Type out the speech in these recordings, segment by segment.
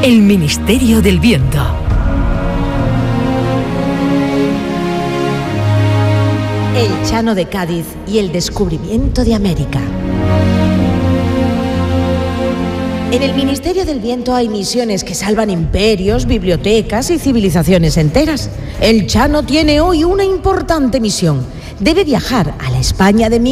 El Ministerio del Viento. El Chano de Cádiz y el descubrimiento de América. En el Ministerio del Viento hay misiones que salvan imperios, bibliotecas y civilizaciones enteras. El Chano tiene hoy una importante misión. Debe viajar a la España de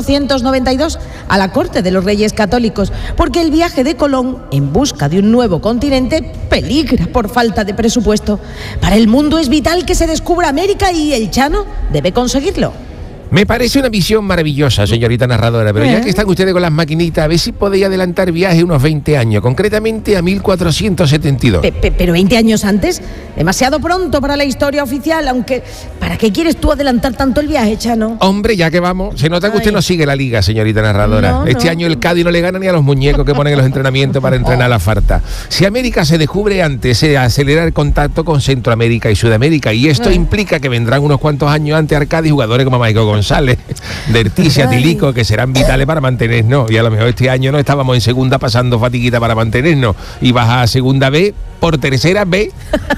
1492, a la corte de los Reyes Católicos, porque el viaje de Colón en busca de un nuevo continente peligra por falta de presupuesto. Para el mundo es vital que se descubra América y el Chano debe conseguirlo. Me parece una misión maravillosa, señorita narradora, pero ya que están ustedes con las maquinitas, a ver si podéis adelantar viaje unos 20 años, concretamente a 1472. Pero 20 años antes, demasiado pronto para la historia oficial, aunque ¿para qué quieres tú adelantar tanto el viaje, Chano? Hombre, ya que vamos, se nota que usted no sigue la liga, señorita narradora. Este año el Cádiz no le gana ni a los muñecos que ponen en los entrenamientos para entrenar a la farta. Si América se descubre antes, se acelera el contacto con Centroamérica y Sudamérica, y esto implica que vendrán unos cuantos años antes al Cádiz jugadores como Michael González, de Erticia, Tilico, que serán vitales para mantenernos, y a lo mejor este año no estábamos en segunda pasando fatiguita para mantenernos y baja a segunda B por tercera B.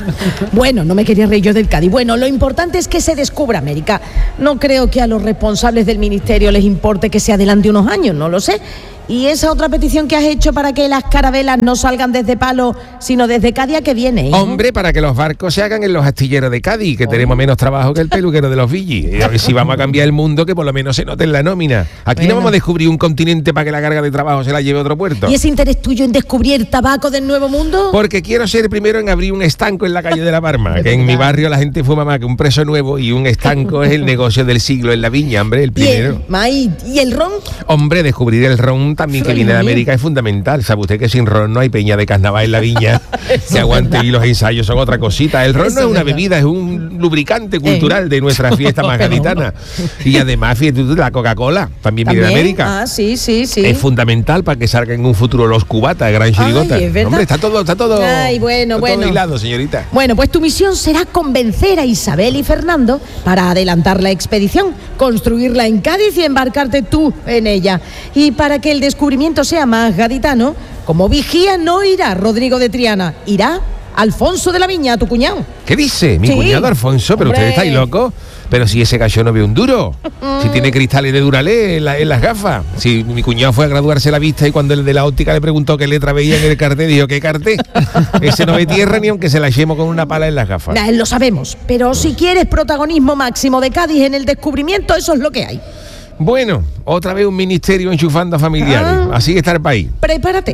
Bueno, no me quería reír yo del Cádiz. Bueno, lo importante es que se descubra América. No creo que a los responsables del ministerio les importe que se adelante unos años, no lo sé. ¿Y esa otra petición que has hecho para que las carabelas no salgan desde Palo, sino desde Cádiz, a qué viene? Hombre, para que los barcos se hagan en los astilleros de Cádiz, que tenemos menos trabajo que el peluquero de los Villis. A ver si vamos a cambiar el mundo, que por lo menos se note en la nómina. Aquí no vamos a descubrir un continente para que la carga de trabajo se la lleve a otro puerto. ¿Y ese interés tuyo en descubrir tabaco del Nuevo Mundo? Porque quiero ser el primero en abrir un estanco en la calle de la Parma, que en mi barrio la gente fuma más que un preso nuevo, y un estanco es el negocio del siglo en la viña, hombre, el primero. ¿Y el ron? Hombre, descubrir el ron también, que viene de América, es fundamental. ¿Sabe usted que sin ron no hay peña de carnaval en la viña que aguante? Y los ensayos son otra cosita. El ron no es una bebida, es un lubricante cultural de nuestra fiesta más gaditana. Y además, fíjate tú, la Coca-Cola también viene de América. Ah, sí. Es fundamental para que salgan en un futuro los cubatas, gran chirigota. Hombre, está todo todo hilado, señorita. Bueno, pues tu misión será convencer a Isabel y Fernando para adelantar la expedición, construirla en Cádiz y embarcarte tú en ella. Y para que el descubrimiento sea más gaditano, como vigía no irá Rodrigo de Triana, irá Alfonso de la Viña, tu cuñado. ¿Qué dice? Mi cuñado Alfonso, pero ustedes estáis locos. Pero si ese gallo no ve un duro, si tiene cristales de Duralé en las gafas. Si mi cuñado fue a graduarse la vista y cuando el de la óptica le preguntó qué letra veía en el cartel, dijo, ¿qué cartel? Ese no ve tierra ni aunque se la echemos con una pala en las gafas. Lo sabemos, pero si quieres protagonismo máximo de Cádiz en el descubrimiento, eso es lo que hay. Bueno, otra vez un ministerio enchufando a familiares. Así está el país. Prepárate.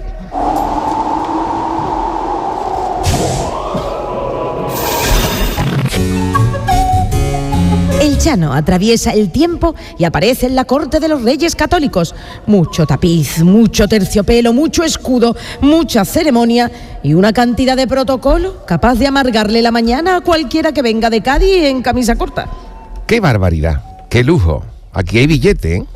El Chano atraviesa el tiempo y aparece en la corte de los Reyes Católicos. Mucho tapiz, mucho terciopelo, mucho escudo, mucha ceremonia y una cantidad de protocolo capaz de amargarle la mañana a cualquiera que venga de Cádiz en camisa corta. ¡Qué barbaridad! ¡Qué lujo! Aquí hay billete, ¿eh?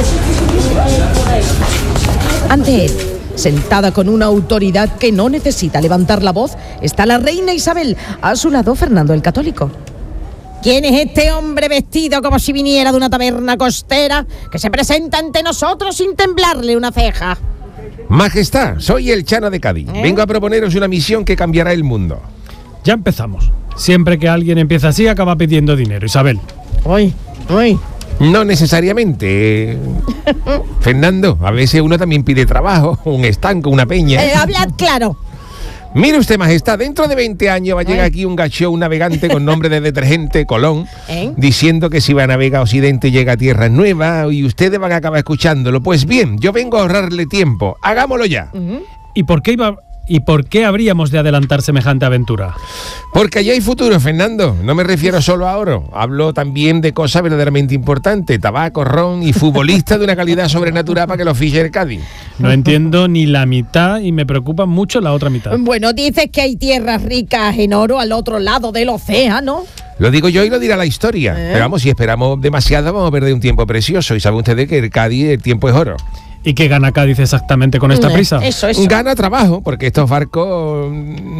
Ante él, sentada con una autoridad que no necesita levantar la voz, está la reina Isabel. A su lado, Fernando el Católico. ¿Quién es este hombre vestido como si viniera de una taberna costera que se presenta ante nosotros sin temblarle una ceja? Majestad, soy el Chano de Cádiz. Vengo a proponeros una misión que cambiará el mundo. Ya empezamos. Siempre que alguien empieza así, acaba pidiendo dinero, Isabel. Uy. No necesariamente. Fernando, a veces uno también pide trabajo, un estanco, una peña. Hablad claro. Mire usted, majestad, dentro de 20 años va a llegar aquí un gachón navegante con nombre de detergente, Colón, diciendo que si va a navegar a Occidente llega a tierras nuevas y ustedes van a acabar escuchándolo. Pues bien, yo vengo a ahorrarle tiempo. Hagámoslo ya. ¿Y por qué habríamos de adelantar semejante aventura? Porque allá hay futuro, Fernando. No me refiero solo a oro. Hablo también de cosas verdaderamente importantes. Tabaco, ron y futbolistas de una calidad sobrenatural para que los fiche el Cádiz. No entiendo ni la mitad y me preocupa mucho la otra mitad. Bueno, dices que hay tierras ricas en oro al otro lado del océano. Lo digo yo y lo dirá la historia. Pero vamos, si esperamos demasiado vamos a perder un tiempo precioso. Y saben ustedes que el Cádiz, el tiempo es oro. ¿Y qué gana Cádiz exactamente con esta prisa? Eso. Gana trabajo, porque estos barcos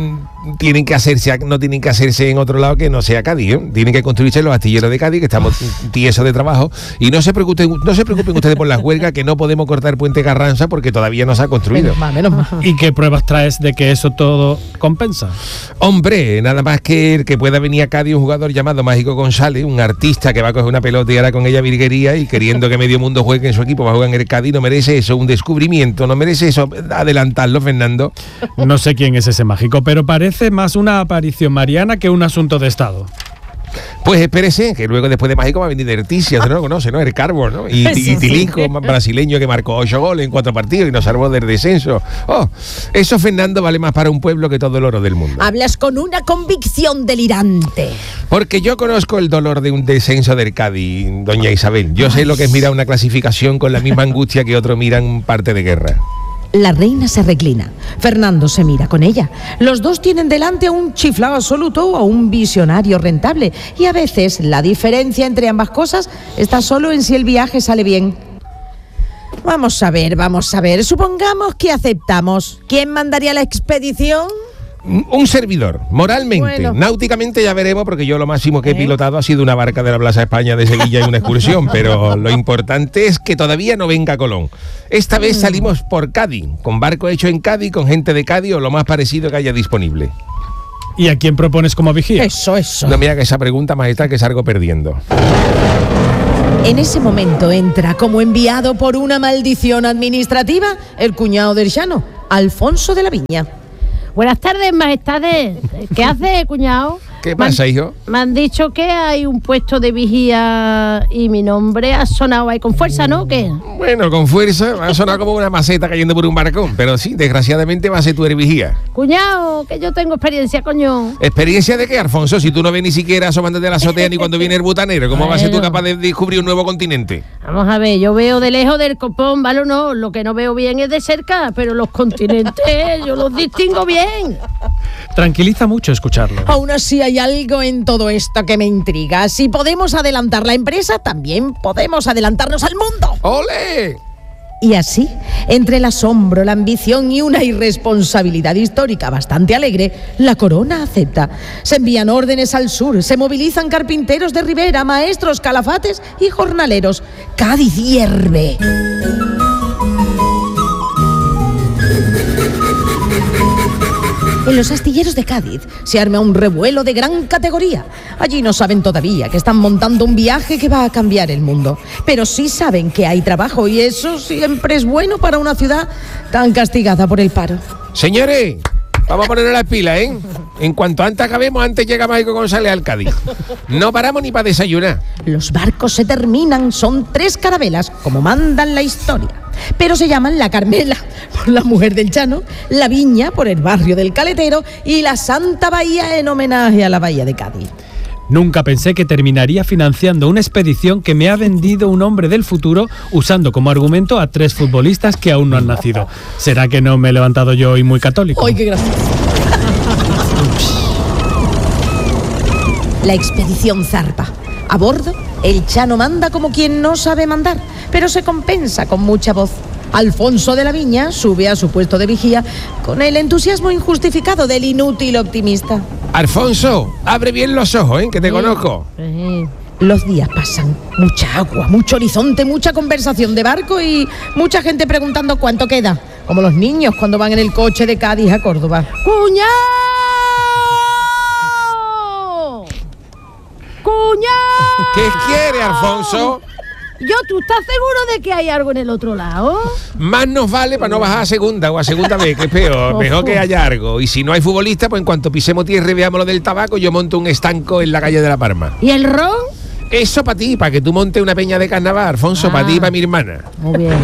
no tienen que hacerse en otro lado que no sea Cádiz, ¿eh? Tienen que construirse los astilleros de Cádiz, que estamos tiesos de trabajo, y no se preocupen ustedes por las huelgas, que no podemos cortar Puente Carranza porque todavía no se ha construido. Menos mal. ¿Y qué pruebas traes de que eso todo compensa? Hombre, nada más que el que pueda venir a Cádiz un jugador llamado Mágico González, un artista que va a coger una pelota y hará con ella virguería, y queriendo que medio mundo juegue en su equipo, va a jugar en el Cádiz. No merece eso, un descubrimiento, no merece eso adelantarlo, Fernando. No sé quién es ese mágico, pero parece más una aparición mariana que un asunto de Estado. Pues espérese, que luego después de Mágico va a venir Derticia, usted no lo conoce, ¿no? El Carbo, ¿no? Y Tilinco, brasileño, que marcó 8 goles en 4 partidos y nos salvó del descenso. Oh, eso, Fernando, vale más para un pueblo que todo el oro del mundo. Hablas con una convicción delirante. Porque yo conozco el dolor de un descenso del Cádiz, doña Isabel. Yo sé lo que es mirar una clasificación con la misma angustia que otros miran parte de guerra. La reina se reclina. Fernando se mira con ella. Los dos tienen delante a un chiflado absoluto o a un visionario rentable. Y a veces la diferencia entre ambas cosas está solo en si el viaje sale bien. Vamos a ver. Supongamos que aceptamos. ¿Quién mandaría la expedición? Un servidor, moralmente. Bueno. Náuticamente ya veremos, porque yo lo máximo que he pilotado ha sido una barca de la Plaza España de Sevilla en una excursión, pero lo importante es que todavía no venga Colón. Esta vez salimos por Cádiz, con barco hecho en Cádiz, con gente de Cádiz o lo más parecido que haya disponible. ¿Y a quién propones como vigía? Eso. No me haga esa pregunta, majestad, que salgo perdiendo. En ese momento entra como enviado por una maldición administrativa el cuñado del Llano, Alfonso de la Viña. Buenas tardes, majestades. ¿Qué hace, cuñado? ¿Qué pasa, hijo? Me han dicho que hay un puesto de vigía y mi nombre ha sonado ahí con fuerza, ¿no? ¿Qué? Bueno, con fuerza, ha sonado como una maceta cayendo por un barcón, pero sí, desgraciadamente va a ser tú eres vigía. Cuñado, que yo tengo experiencia, coño. ¿Experiencia de qué, Alfonso? Si tú no ves ni siquiera asomándote a la azotea ni cuando viene el butanero, ¿cómo vas a ser tú capaz de descubrir un nuevo continente? Vamos a ver, yo veo de lejos del copón, ¿vale o no? Lo que no veo bien es de cerca, pero los continentes yo los distingo bien. Tranquiliza mucho escucharlo. Aún así hay algo en todo esto que me intriga. Si podemos adelantar la empresa, también podemos adelantarnos al mundo. ¡Ole! Y así, entre el asombro, la ambición y una irresponsabilidad histórica bastante alegre, la corona acepta. Se envían órdenes al sur, se movilizan carpinteros de ribera, maestros, calafates y jornaleros. Cádiz hierve. En los astilleros de Cádiz se arma un revuelo de gran categoría. Allí no saben todavía que están montando un viaje que va a cambiar el mundo. Pero sí saben que hay trabajo y eso siempre es bueno para una ciudad tan castigada por el paro. Señores, vamos a ponernos las pilas, ¿eh? En cuanto antes acabemos, antes llega Mágico González al Cádiz. No paramos ni para desayunar. Los barcos se terminan, son 3 carabelas, como mandan la historia. Pero se llaman la Carmela, por la mujer del Llano, la Viña, por el barrio del Caletero, y la Santa Bahía, en homenaje a la Bahía de Cádiz. Nunca pensé que terminaría financiando una expedición que me ha vendido un hombre del futuro usando como argumento a 3 futbolistas que aún no han nacido. ¿Será que no me he levantado yo hoy muy católico? ¡Ay, qué gracioso! La expedición zarpa. A bordo, el Llano manda como quien no sabe mandar, pero se compensa con mucha voz. Alfonso de la Viña sube a su puesto de vigía con el entusiasmo injustificado del inútil optimista. Alfonso, abre bien los ojos, que te conozco. Los días pasan, mucha agua, mucho horizonte, mucha conversación de barco y mucha gente preguntando cuánto queda, como los niños cuando van en el coche de Cádiz a Córdoba. ¡Cuñado! ¡Cuñado! ¿Qué quiere, Alfonso? ¿Tú estás seguro de que hay algo en el otro lado? Más nos vale para no bajar a segunda o a segunda vez, que es peor. Mejor que haya algo. Y si no hay futbolista, pues en cuanto pisemos tierra y veamos lo del tabaco, yo monto un estanco en la calle de La Palma. ¿Y el ron? Eso para ti, para que tú montes una peña de carnaval, Alfonso, para ti y para mi hermana. Muy bien.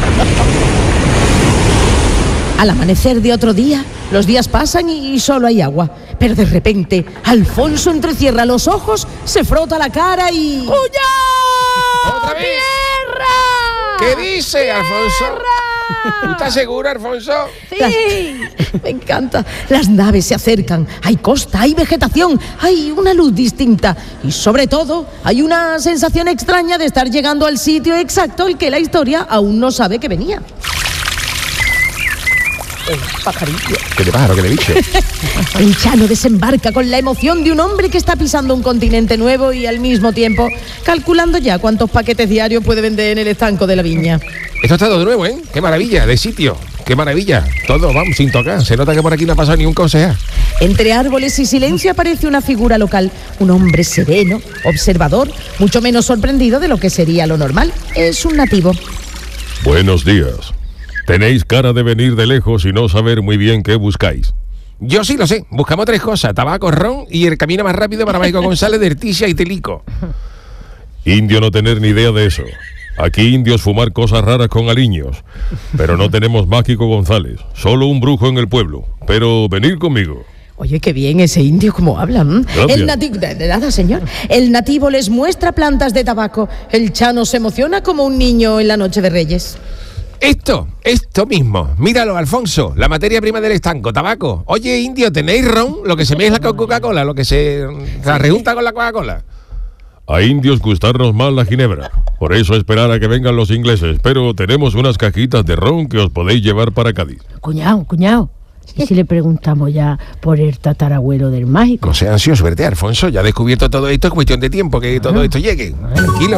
Al amanecer de otro día, los días pasan y solo hay agua. Pero de repente, Alfonso entrecierra los ojos, se frota la cara y... ¡Cuñado! ¿Otra vez? ¡Tierra! ¿Qué dice, Alfonso? ¿Tú estás seguro, Alfonso? Sí. Me encanta. Las naves se acercan. Hay costa, hay vegetación, hay una luz distinta. Y sobre todo, hay una sensación extraña de estar llegando al sitio exacto al que la historia aún no sabe que venía. pajarillo. ¿Qué de pájaro, qué de bicho? El Chano desembarca con la emoción de un hombre que está pisando un continente nuevo y al mismo tiempo calculando ya cuántos paquetes diarios puede vender en el estanco de la viña. Esto está todo de nuevo, ¿eh? Qué maravilla, de sitio. Qué maravilla. Todo, vamos, sin tocar. Se nota que por aquí no ha pasado ni un concejal. Entre árboles y silencio aparece una figura local, un hombre sereno, observador, mucho menos sorprendido de lo que sería lo normal. Es un nativo. Buenos días. Tenéis cara de venir de lejos y no saber muy bien qué buscáis. Yo sí lo sé. Buscamos 3 cosas: tabaco, ron y el camino más rápido para Mágico González de Erticia y Telico. Indio no tener ni idea de eso. Aquí indios fumar cosas raras con aliños. Pero no tenemos Mágico González. Solo un brujo en el pueblo. Pero venid conmigo. Oye, qué bien ese indio como habla. El nativo, de nada, señor. El nativo les muestra plantas de tabaco. El Chano se emociona como un niño en la noche de Reyes. Esto mismo. Míralo, Alfonso. La materia prima del estanco, tabaco. Oye, indio, ¿tenéis ron? Lo que se mezcla con Coca-Cola, lo que se rejunta con la Coca-Cola. A indios gustarnos más la ginebra. Por eso esperar a que vengan los ingleses. Pero tenemos unas cajitas de ron que os podéis llevar para Cádiz. Cuñado. ¿Y si le preguntamos ya por el tatarabuelo del mágico? No sea ansioso, verte, Alfonso. Ya ha descubierto todo esto. Es cuestión de tiempo que todo esto llegue. Tranquilo.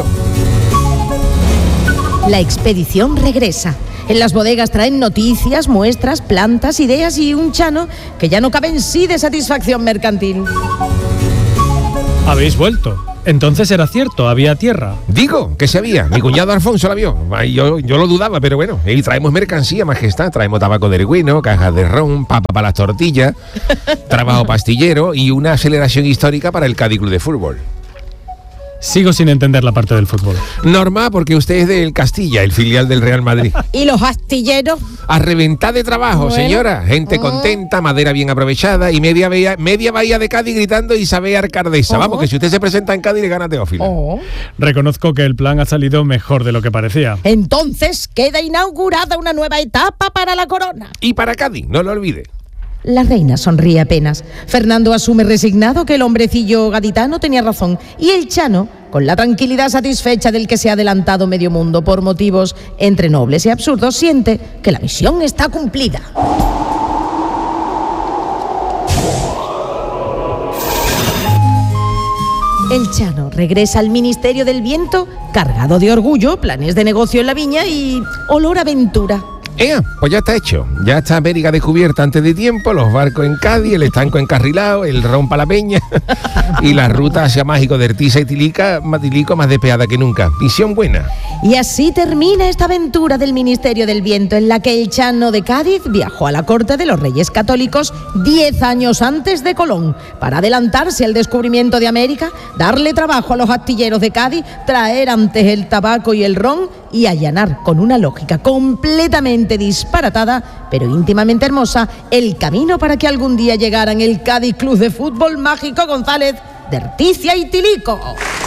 La expedición regresa. En las bodegas traen noticias, muestras, plantas, ideas y un Chano que ya no cabe en sí de satisfacción mercantil. Habéis vuelto. Entonces era cierto, había tierra. Digo, que se había. Mi cuñado Alfonso la vio. Yo lo dudaba, pero bueno. Y traemos mercancía, majestad. Traemos tabaco de erguino, cajas de ron, papa para las tortillas, trabajo pastillero y una aceleración histórica para el Cádiz Club de Fútbol. Sigo sin entender la parte del fútbol. Normal, porque usted es del Castilla, el filial del Real Madrid. ¿Y los astilleros? A reventar de trabajo, bueno, señora. Gente contenta, madera bien aprovechada y media bahía de Cádiz gritando Isabel Arcardesa. Vamos, que si usted se presenta en Cádiz le gana Teófilo. Reconozco que el plan ha salido mejor de lo que parecía. Entonces queda inaugurada una nueva etapa para la corona. Y para Cádiz, no lo olvide. La reina sonríe apenas. Fernando asume resignado que el hombrecillo gaditano tenía razón. Y el Chano, con la tranquilidad satisfecha del que se ha adelantado medio mundo por motivos entre nobles y absurdos, siente que la misión está cumplida. El Chano regresa al Ministerio del Viento cargado de orgullo, planes de negocio en la viña y olor a aventura. Pues ya está hecho. Ya está América descubierta antes de tiempo, los barcos en Cádiz, el estanco encarrilado, el ron para la peña y la ruta hacia Mágico de Erticia y Tilico más despeada que nunca. Misión buena. Y así termina esta aventura del Ministerio del Viento, en la que el Chano de Cádiz viajó a la corte de los Reyes Católicos 10 años antes de Colón, para adelantarse al descubrimiento de América, darle trabajo a los astilleros de Cádiz, traer antes el tabaco y el ron y allanar con una lógica completamente disparatada, pero íntimamente hermosa, el camino para que algún día llegaran el Cádiz Club de Fútbol Mágico González de Erticia y Tilico.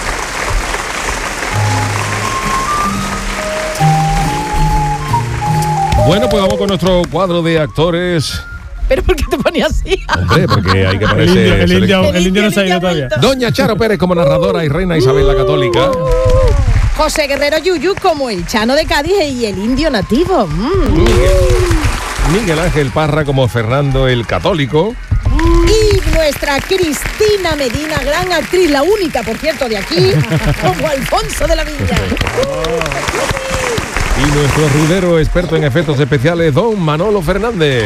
Bueno, pues vamos con nuestro cuadro de actores. ¿Pero por qué te ponías así? Hombre, porque hay que ponerse... El indio no se ha ido todavía. Doña Charo Pérez como narradora y reina Isabel la Católica. José Guerrero Yuyu como el Chano de Cádiz y el indio nativo. Miguel Ángel Parra como Fernando el Católico. Y nuestra Cristina Medina, gran actriz, la única, por cierto, de aquí, como Alfonso de la Viña. Y nuestro rudero experto en efectos especiales, don Manolo Fernández.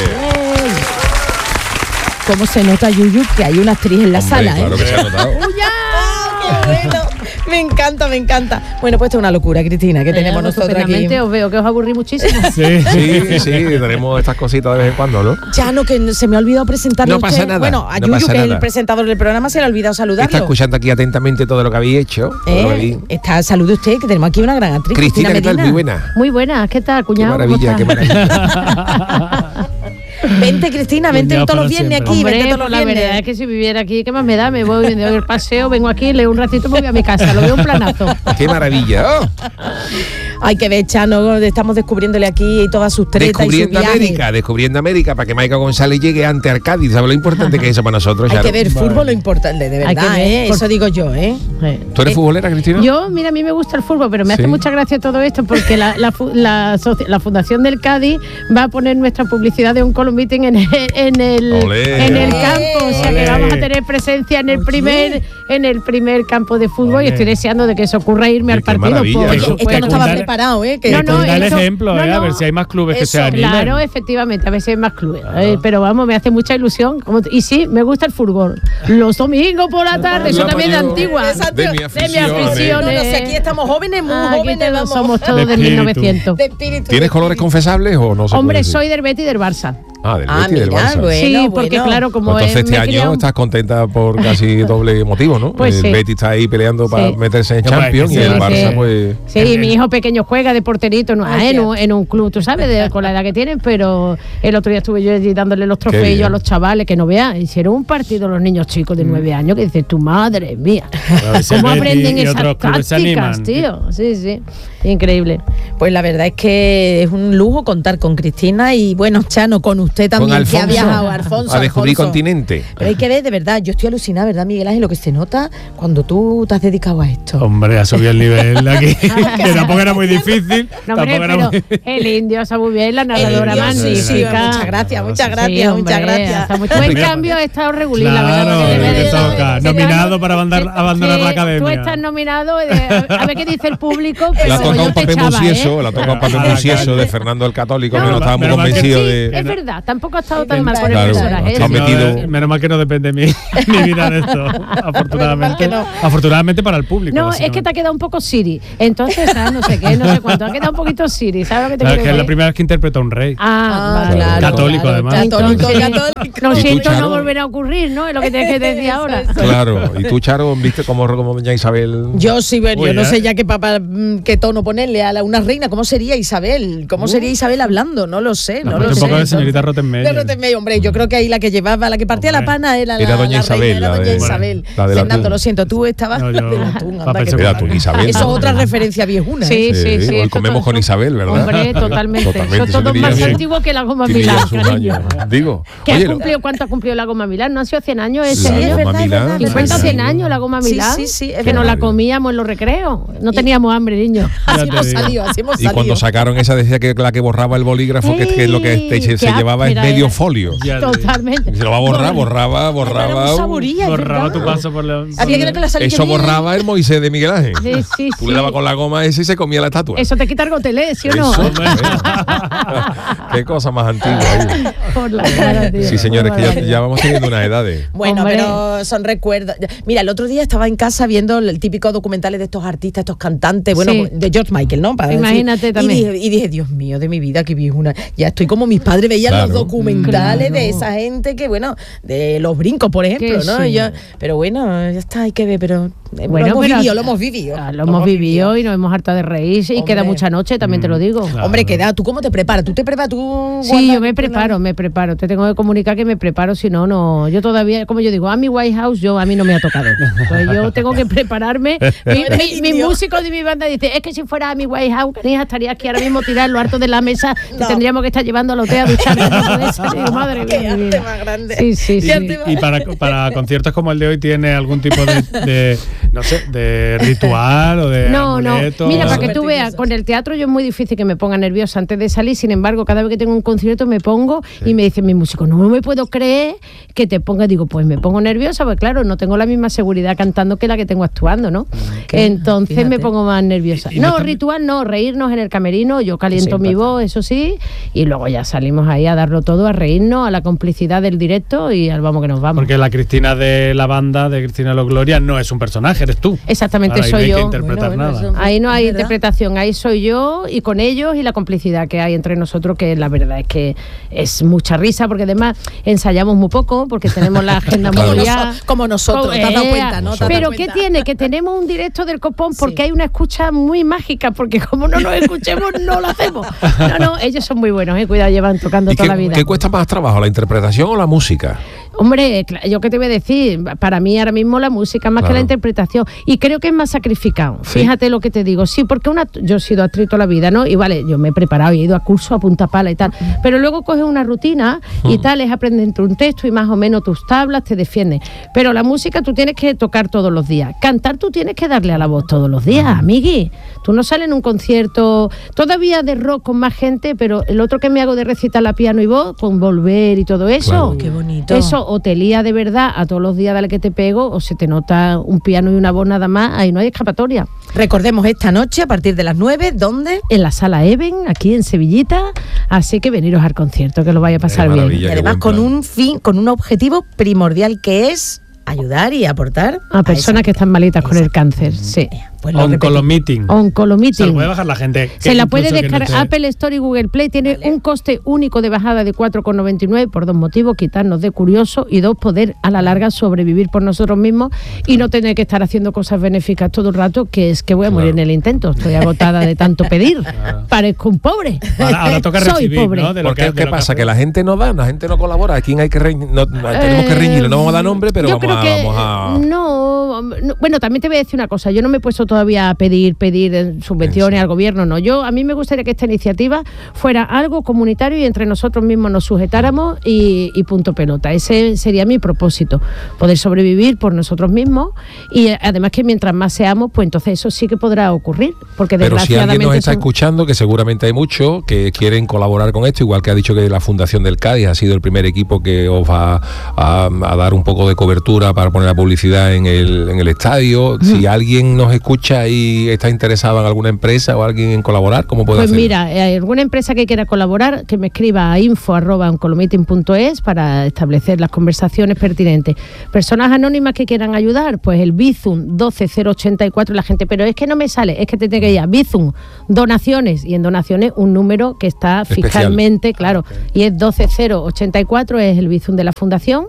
¿Cómo se nota, Yuyu, que hay una actriz en la sala? Claro que se ha notado. ¡Qué bueno! Me encanta. Bueno, pues esto es una locura, Cristina, que tenemos nosotros aquí. Os veo que os aburrí muchísimo. Sí, tenemos estas cositas de vez en cuando, ¿no? Ya no, que se me ha olvidado presentarlo. No pasa nada. Bueno, a Yuyu, que es el presentador del programa, se le ha olvidado saludarlo. Está escuchando aquí atentamente todo lo que habéis hecho. Salude usted, que tenemos aquí una gran actriz. Cristina, ¿qué tal? Muy buena. Muy buena, ¿qué tal, cuñado? Qué maravilla. Vente, Cristina, vente todos los viernes aquí. Hombre, vente todos los la viernes. verdad es que si viviera aquí, ¿qué más me da? Me voy, doy el paseo, vengo aquí, leo un ratito y me voy a mi casa. Lo veo un planazo. ¡Qué maravilla! Hay que ver, Chano, estamos descubriéndole aquí todas sus tretas y sus viajes. Descubriendo América, para que Maica González llegue antes al Cádiz. ¿Sabes lo importante que es eso para nosotros? Hay que ver fútbol, lo importante, de verdad, eso digo yo, ¿Tú eres futbolera, Cristina? Yo, mira, a mí me gusta el fútbol, pero me hace mucha gracia todo esto porque la Fundación del Cádiz va a poner nuestra publicidad de un Column Meeting en el campo, o sea que vamos a tener presencia en el primer campo de fútbol y estoy deseando de que eso ocurra irme al partido. Esto no estaba preparado, Da el ejemplo, a ver si hay más clubes que se animen. Claro, efectivamente, a ver si hay más clubes. Pero vamos, me hace mucha ilusión. Y sí, me gusta el fútbol. Los domingos por la tarde, eso también de antigua. De mi afición. Aquí estamos jóvenes, muy jóvenes. Somos todos del 1900. ¿Tienes colores confesables o no? Hombre, soy del Betis y del Barça. Del Betis y del Barça. Bueno, sí, porque claro, como entonces este año estás contenta por casi doble motivo, ¿no? Pues el Betis está ahí peleando para meterse en Champions y el Barça pues... Sí, mi hijo pequeño juega de porterito en un club, tú sabes, con la edad que tienen, pero el otro día estuve yo allí dándole los trofeos a los chavales, que no vean, hicieron un partido los niños chicos de 9 años que dices, tu madre mía, ¿cómo aprenden esas tácticas, tío? Sí, increíble. Pues la verdad es que es un lujo contar con Cristina y bueno, Chano, con usted también, con Alfonso, que ha viajado Alfonso. A descubrir continente. Pero hay que ver, de verdad, yo estoy alucinada, ¿verdad, Miguel Ángel? Lo que se nota cuando tú te has dedicado a esto. Hombre, ha subido el nivel aquí, que tampoco era muy difícil. No, hombre, pero el indio está muy bien, la narradora magnífica. Muchas gracias. En cambio, he estado regulín, la verdad. Toca. Nominado para abandonar la academia. Tú estás nominado, a ver qué dice el público. La toca un papel musieso, de Fernando el Católico, que no estaba muy convencido de... Es verdad, tampoco ha estado tan mal con el personaje. Menos mal que no depende mi vida de esto, afortunadamente. Afortunadamente para el público. No, es que te ha quedado un poco Siri. Entonces, no sé qué, no sé cuánto. Ha quedado un poquito Siri, ¿sabes lo que te quiero decir? Es la primera vez que interpreta a un rey. Claro. Católico, además. Católico. Lo siento, no volverá a ocurrir, ¿no? Es lo que tienes que decir ahora. Claro. ¿Y tú, Charo, viste cómo doña Isabel? Yo sí, yo no sé ya qué tono ponerle a una reina. ¿Cómo sería Isabel? ¿Cómo sería Isabel hablando? No lo sé. Un poco de señorita Rottenmeier. Hombre, yo creo que ahí la que llevaba, la que partía la pana era doña Isabel. Era doña Isabel. Fernando, lo siento, tú estabas del atún. Era atún, Isabel. Eso es otra referencia viejuna. Sí. Hoy comemos con Isabel, ¿verdad? Hombre, totalmente. Son todos más antiguos que la Goma Milán, cariño. Digo. ¿Cuánto ha cumplido la Goma Milán? ¿No ha sido 100 años ese año? Le cuenta 100 años la Goma Milán. Sí, que nos la comíamos en los recreos. No teníamos hambre, niño. Así hemos salido. Y cuando sacaron esa, decía que la que borraba el bolígrafo, que lo que se llevaba es medio folio. Totalmente. Se lo va a borraba. Borraba tu paso por la... Eso borraba el Moisés de Miguel Ángel. Sí. Tú le dabas con la goma ese y se comía la estatua. Eso te quita el gotelé, ¿sí o no? Qué cosa más antigua. Por la cara, tío. Sí, señores, que ya vamos teniendo unas edades. Bueno, pero son recuerdos. Mira, el otro día estaba en casa viendo el típico documentales de estos artistas, estos cantantes, de George Michael, ¿no? Imagínate también. Y dije, Dios mío, de mi vida, que viejuna. Ya estoy como mis padres veían los documentales de esa gente que, de los brincos, por ejemplo, ¿no? Pero bueno, ya está, hay que ver, pero lo hemos vivido. Lo hemos vivido y nos hemos hartado de reír y queda mucha noche, también te lo digo. Claro. Hombre, ¿tú cómo te preparas? ¿Tú te preparas? Sí, yo me preparo. Te tengo que comunicar que me preparo, si no. Yo todavía, como yo digo, a mi White House, a mí no me ha tocado. Entonces yo tengo que prepararme. Mi músico de mi banda dice, es que si fuera a mi White House, canija, estaría aquí ahora mismo tirado lo harto de la mesa, te tendríamos que estar llevando al hotel a duchar. Digo, madre mía. Qué más grande. Sí. Y para conciertos como el de hoy, ¿tiene algún tipo de ritual o de amuleto? Mira, para que tú veas, con el teatro yo es muy difícil que me ponga nerviosa antes de salir. Sin embargo, cada vez que tengo un concierto me pongo y me dice mi músico, no me puedo creer que te ponga. Digo, pues me pongo nerviosa, pues claro, no tengo la misma seguridad cantando que la que tengo actuando, ¿no? Entonces me pongo más nerviosa. Ritual no, reírnos en el camerino, yo caliento mi voz, eso sí, y luego ya salimos ahí a darlo todo, a reírnos, a la complicidad del directo y al vamos que nos vamos. Porque la Cristina de la banda, de Cristina Los Gloria, no es un personaje, eres tú. Exactamente, ahora, soy yo. No hay que interpretar nada. Ahí no hay interpretación, ahí soy yo y con ellos y la complicidad que hay entre nosotros, que la verdad es que es mucha risa, porque además ensayamos muy poco, porque tenemos la agenda muy liada. Como nosotros, te has dado cuenta, ¿no? Pero ¿qué tiene? Que tenemos un directo del Copón porque hay una escucha muy mágica, porque como no nos escuchemos, no lo hacemos. No, ellos son muy buenos, cuidado, llevan tocando toda la vida. ¿Qué cuesta más trabajo, la interpretación o la música? Hombre, yo qué te voy a decir, para mí ahora mismo la música más que la interpretación, y creo que es más sacrificado. ¿Sí? Fíjate lo que te digo, sí, porque yo he sido actriz toda la vida, ¿no? Y vale, yo me he preparado y he ido a cursos a punta pala y tal, pero luego coges una rutina y tal, es aprender un texto y más o menos tus tablas te defienden. Pero la música tú tienes que tocar todos los días, cantar tú tienes que darle a la voz todos los días, amigui. Tú no sales en un concierto todavía de rock con más gente, pero el otro que me hago de recitar la piano y voz, con Volver y todo eso. Claro. Qué bonito. Eso o te lía de verdad a todos los días, dale que te pego, o se te nota un piano y una voz nada más, ahí no hay escapatoria. Recordemos esta noche a partir de las 9, ¿dónde? En la Sala Even, aquí en Sevillita, así que veniros al concierto, que lo vaya a pasar bien. Y además con un objetivo primordial, que es ayudar y aportar a personas que están malitas con el cáncer, sí. Pues Oncolomeeting. Oncolomeeting. Se lo puede bajar la gente. Se la puede descargar Apple Store y Google Play. Tiene un coste único de bajada de 4,99 por 2 motivos: quitarnos de curioso, y 2, poder a la larga sobrevivir por nosotros mismos y no tener que estar haciendo cosas benéficas todo el rato, que es que voy a morir en el intento. Estoy agotada de tanto pedir. Parezco un pobre. Ahora toca recibir, soy pobre. ¿no? ¿Qué pasa? Que la gente no da, la gente no colabora. ¿A quién hay que tenemos que reñirle? No vamos a dar nombre, pero vamos a... No, bueno, también te voy a decir una cosa. Yo no me he puesto todavía a pedir subvenciones al gobierno, no. A mí me gustaría que esta iniciativa fuera algo comunitario y entre nosotros mismos nos sujetáramos y punto pelota. Ese sería mi propósito, poder sobrevivir por nosotros mismos, y además que mientras más seamos, pues entonces eso sí que podrá ocurrir, porque pero desgraciadamente... si alguien nos está escuchando, que seguramente hay muchos que quieren colaborar con esto, igual que ha dicho que la Fundación del Cádiz ha sido el primer equipo que os va a dar un poco de cobertura para poner la publicidad en el estadio. Si alguien nos escucha y está interesado en alguna empresa o alguien en colaborar, ¿cómo puede hacerlo? Pues mira, alguna empresa que quiera colaborar, que me escriba a info@oncolomeeting.es para establecer las conversaciones pertinentes. Personas anónimas que quieran ayudar, pues el Bizum 12084, la gente, pero es que no me sale, es que te tengo que ir a Bizum donaciones, y en donaciones un número que está especial, fiscalmente, claro, y es 12084, es el Bizum de la Fundación,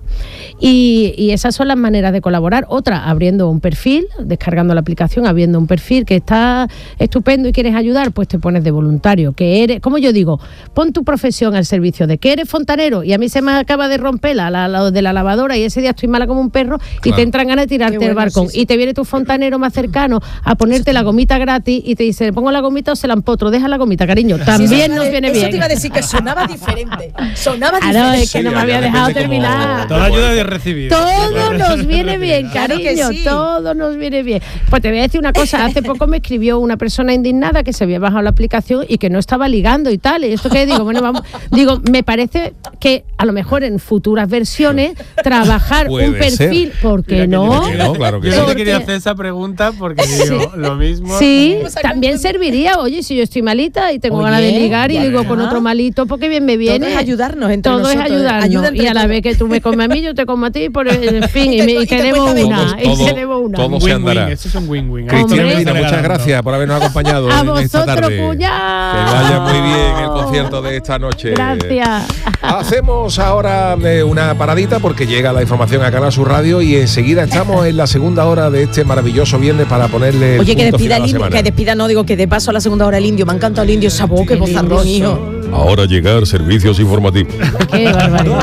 y esas son las maneras de colaborar. Otra, abriendo un perfil, descargando la aplicación, abriendo un perfil que está estupendo y quieres ayudar, pues te pones de voluntario, que eres, como yo digo, pon tu profesión al servicio de que eres fontanero y a mí se me acaba de romper la de la lavadora y ese día estoy mala como un perro, y te entran ganas de tirarte del balcón, y te viene tu fontanero más cercano a ponerte la gomita gratis y te dice, ¿le pongo la gomita o se la empotro? Deja la gomita, cariño, también nos viene bien. Eso te iba a decir, que sonaba diferente. No, es que no me había dejado terminar. Toda ayuda de recibir. Todo nos viene bien, cariño, todo nos viene bien. Pues te voy a decir una cosa, hace poco me escribió una persona indignada que se había bajado la aplicación y que no estaba ligando y tal, y esto que digo, bueno, vamos, digo, me parece que a lo mejor en futuras versiones trabajar un perfil, ¿por qué no? Claro que yo sí. no te quería hacer esa pregunta porque digo, lo mismo. Sí, también serviría, oye, si yo estoy malita y tengo ganas de ligar y digo con otro malito, porque bien me viene. Todo es ayudarnos entre todo nosotros. Es ayudarnos, y a la vez que tú me comes a mí, yo te como a ti, por en fin, y tenemos una. Todo se andará. Eso es un win-win. Cristina Medina, muchas gracias por habernos acompañado a en esta tarde. Cuñado. Que vaya muy bien el concierto de esta noche. Gracias. Hacemos ahora una paradita porque llega la información a Canal Sur Radio y enseguida estamos en la segunda hora de este maravilloso viernes para ponerle Oye, el que punto despida final a el la indio, semana. que despida, no, digo que de paso a la segunda hora el indio. Me ha encantado el indio, esa voz, qué vozarrón, hijo. Ahora llegar servicios informativos. Qué barbaridad.